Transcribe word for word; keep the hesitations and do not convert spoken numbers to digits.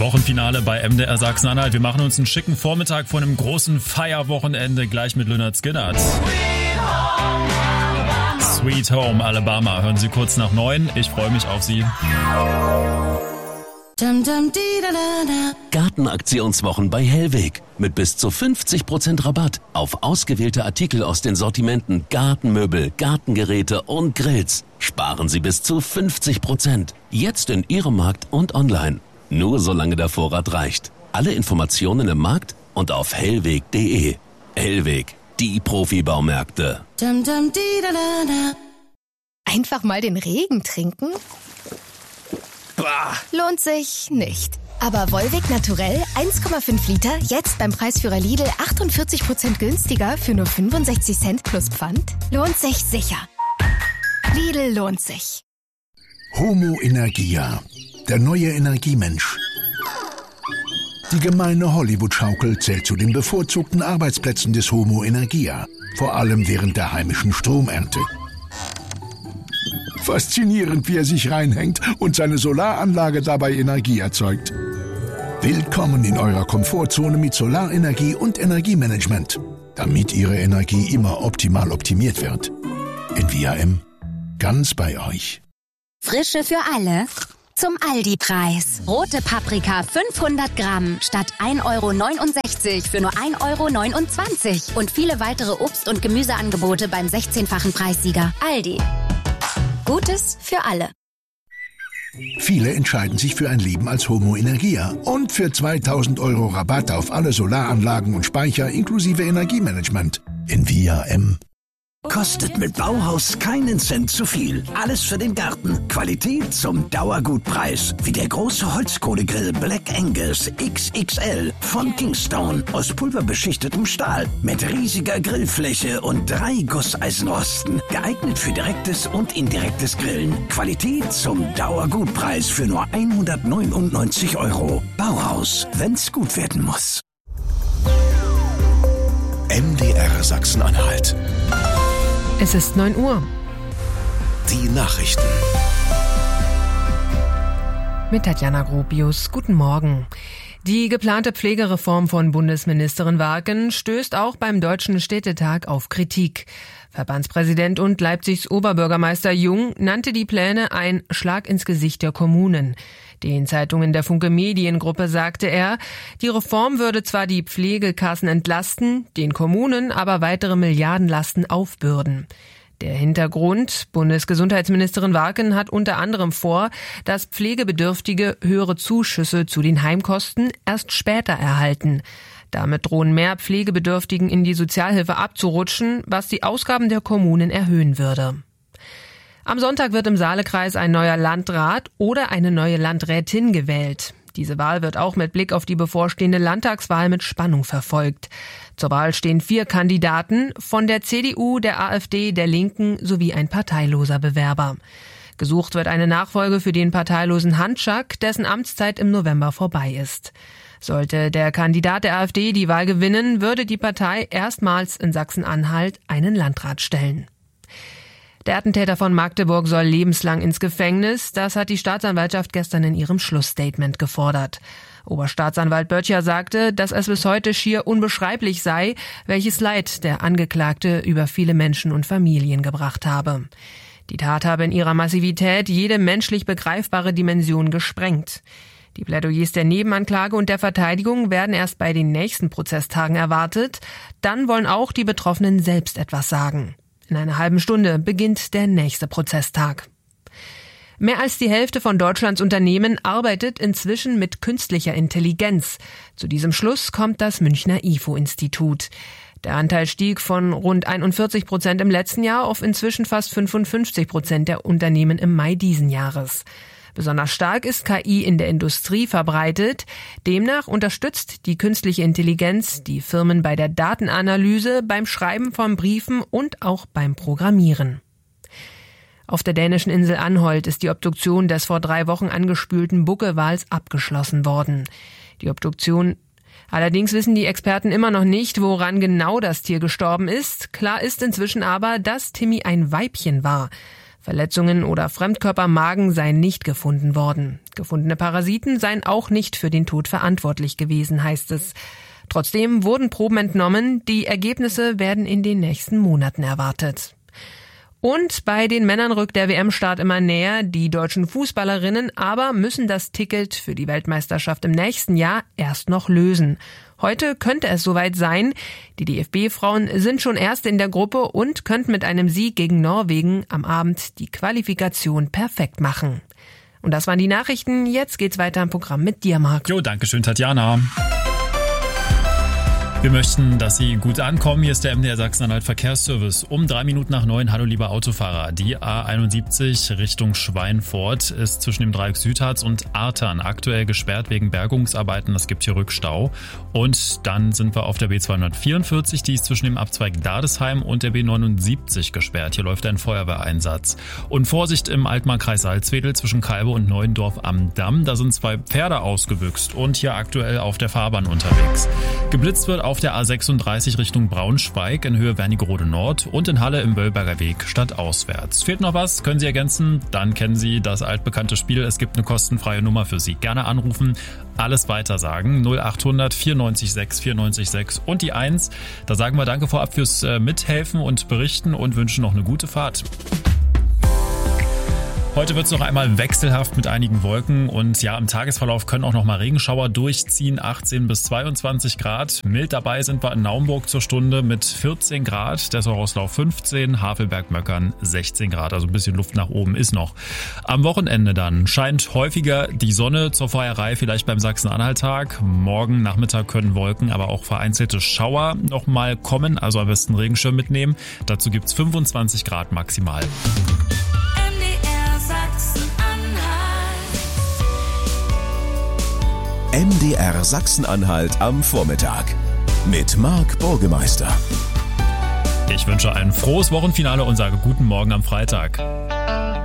Wochenfinale bei M D R Sachsen-Anhalt. Wir machen uns einen schicken Vormittag vor einem großen Feierwochenende gleich mit Lynyrd Skynyrd. Sweet Home Alabama. Hören Sie kurz nach neun. Ich freue mich auf Sie. Gartenaktionswochen bei Hellweg. Mit bis zu fünfzig Prozent Rabatt auf ausgewählte Artikel aus den Sortimenten Gartenmöbel, Gartengeräte und Grills. Sparen Sie bis zu fünfzig Prozent. Jetzt in Ihrem Markt und online. Nur solange der Vorrat reicht. Alle Informationen im Markt und auf hellweg punkt de. Hellweg, die Profibaumärkte. Einfach mal den Regen trinken? Bah. Lohnt sich nicht. Aber Volvic Naturell eins Komma fünf Liter, jetzt beim Preisführer Lidl achtundvierzig Prozent günstiger für nur fünfundsechzig Cent plus Pfand? Lohnt sich sicher. Lidl lohnt sich. Homo Energia, der neue Energiemensch. Die gemeine Hollywood-Schaukel zählt zu den bevorzugten Arbeitsplätzen des Homo Energia, vor allem während der heimischen Stromernte. Faszinierend, wie er sich reinhängt und seine Solaranlage dabei Energie erzeugt. Willkommen in eurer Komfortzone mit Solarenergie und Energiemanagement, damit Ihre Energie immer optimal optimiert wird. In V A M, ganz bei euch. Frische für alle zum Aldi-Preis. Rote Paprika fünfhundert Gramm statt ein Euro neunundsechzig für nur ein Euro neunundzwanzig. Und viele weitere Obst- und Gemüseangebote beim sechzehnfachen Preissieger. Aldi. Gutes für alle. Viele entscheiden sich für ein Leben als Homo Energia und für zweitausend Euro Rabatt auf alle Solaranlagen und Speicher inklusive Energiemanagement in V A M. Kostet mit Bauhaus keinen Cent zu viel. Alles für den Garten. Qualität zum Dauergutpreis. Wie der große Holzkohlegrill Black Angus X X L von Kingstone aus pulverbeschichtetem Stahl mit riesiger Grillfläche und drei Gusseisenrosten. Geeignet für direktes und indirektes Grillen. Qualität zum Dauergutpreis für nur hundertneunundneunzig Euro. Bauhaus, wenn's gut werden muss. M D R Sachsen-Anhalt. Es ist neun Uhr. Die Nachrichten. Mit Tatjana Gropius. Guten Morgen. Die geplante Pflegereform von Bundesministerin Warken stößt auch beim Deutschen Städtetag auf Kritik. Verbandspräsident und Leipzigs Oberbürgermeister Jung nannte die Pläne ein Schlag ins Gesicht der Kommunen. Den Zeitungen der Funke Mediengruppe sagte er, die Reform würde zwar die Pflegekassen entlasten, den Kommunen aber weitere Milliardenlasten aufbürden. Der Hintergrund: Bundesgesundheitsministerin Warken hat unter anderem vor, dass Pflegebedürftige höhere Zuschüsse zu den Heimkosten erst später erhalten. Damit drohen mehr Pflegebedürftigen in die Sozialhilfe abzurutschen, was die Ausgaben der Kommunen erhöhen würde. Am Sonntag wird im Saalekreis ein neuer Landrat oder eine neue Landrätin gewählt. Diese Wahl wird auch mit Blick auf die bevorstehende Landtagswahl mit Spannung verfolgt. Zur Wahl stehen vier Kandidaten, von der C D U, der AfD, der Linken sowie ein parteiloser Bewerber. Gesucht wird eine Nachfolge für den parteilosen Hanczak, dessen Amtszeit im November vorbei ist. Sollte der Kandidat der AfD die Wahl gewinnen, würde die Partei erstmals in Sachsen-Anhalt einen Landrat stellen. Der Attentäter von Magdeburg soll lebenslang ins Gefängnis. Das hat die Staatsanwaltschaft gestern in ihrem Schlussstatement gefordert. Oberstaatsanwalt Böttcher sagte, dass es bis heute schier unbeschreiblich sei, welches Leid der Angeklagte über viele Menschen und Familien gebracht habe. Die Tat habe in ihrer Massivität jede menschlich begreifbare Dimension gesprengt. Die Plädoyers der Nebenanklage und der Verteidigung werden erst bei den nächsten Prozesstagen erwartet. Dann wollen auch die Betroffenen selbst etwas sagen. In einer halben Stunde beginnt der nächste Prozesstag. Mehr als die Hälfte von Deutschlands Unternehmen arbeitet inzwischen mit künstlicher Intelligenz. Zu diesem Schluss kommt das Münchner I F O-Institut. Der Anteil stieg von rund einundvierzig Prozent im letzten Jahr auf inzwischen fast fünfundfünfzig Prozent der Unternehmen im Mai diesen Jahres. Besonders stark ist K I in der Industrie verbreitet. Demnach unterstützt die künstliche Intelligenz die Firmen bei der Datenanalyse, beim Schreiben von Briefen und auch beim Programmieren. Auf der dänischen Insel Anholt ist die Obduktion des vor drei Wochen angespülten Buckelwals abgeschlossen worden. Die Obduktion Allerdings wissen die Experten immer noch nicht, woran genau das Tier gestorben ist. Klar ist inzwischen aber, dass Timmy ein Weibchen war. Verletzungen oder Fremdkörper am Magen seien nicht gefunden worden. Gefundene Parasiten seien auch nicht für den Tod verantwortlich gewesen, heißt es. Trotzdem wurden Proben entnommen. Die Ergebnisse werden in den nächsten Monaten erwartet. Und bei den Männern rückt der W M-Start immer näher. Die deutschen Fußballerinnen aber müssen das Ticket für die Weltmeisterschaft im nächsten Jahr erst noch lösen. Heute könnte es soweit sein. Die D F B-Frauen sind schon Erste in der Gruppe und könnten mit einem Sieg gegen Norwegen am Abend die Qualifikation perfekt machen. Und das waren die Nachrichten. Jetzt geht's weiter im Programm mit dir, Marc. Jo, danke schön, Tatjana. Wir möchten, dass Sie gut ankommen. Hier ist der M D R Sachsen-Anhalt Verkehrsservice. Um drei Minuten nach neun. Hallo, liebe Autofahrer. Die A einundsiebzig Richtung Schweinfurt ist zwischen dem Dreieck Südharz und Artern aktuell gesperrt wegen Bergungsarbeiten. Es gibt hier Rückstau. Und dann sind wir auf der B zweihundertvierundvierzig. Die ist zwischen dem Abzweig Dardesheim und der B neunundsiebzig gesperrt. Hier läuft ein Feuerwehreinsatz. Und Vorsicht im Altmark-Kreis Salzwedel zwischen Kalbe und Neuendorf am Damm. Da sind zwei Pferde ausgebüxt und hier aktuell auf der Fahrbahn unterwegs. Geblitzt wird auf der A sechsunddreißig Richtung Braunschweig in Höhe Wernigerode Nord und in Halle im Wölberger Weg stadtauswärts. Fehlt noch was? Können Sie ergänzen? Dann kennen Sie das altbekannte Spiel. Es gibt eine kostenfreie Nummer für Sie. Gerne anrufen, alles weitersagen. null achthundert vierundneunzig sechs vierundneunzig sechs und die eins. Da sagen wir danke vorab fürs Mithelfen und Berichten und wünschen noch eine gute Fahrt. Heute wird es noch einmal wechselhaft mit einigen Wolken und ja, im Tagesverlauf können auch noch mal Regenschauer durchziehen, achtzehn bis zweiundzwanzig Grad. Mild dabei sind wir in Naumburg zur Stunde mit vierzehn Grad, Dessau-Roßlau fünfzehn, Havelberg-Möckern sechzehn Grad, also ein bisschen Luft nach oben ist noch. Am Wochenende dann scheint häufiger die Sonne zur Feierei, vielleicht beim Sachsen-Anhalt-Tag. Morgen Nachmittag können Wolken, aber auch vereinzelte Schauer noch mal kommen, also am besten Regenschirm mitnehmen. Dazu gibt's fünfundzwanzig Grad maximal. M D R Sachsen-Anhalt am Vormittag mit Marc Burgemeister. Ich wünsche ein frohes Wochenfinale und sage guten Morgen am Freitag.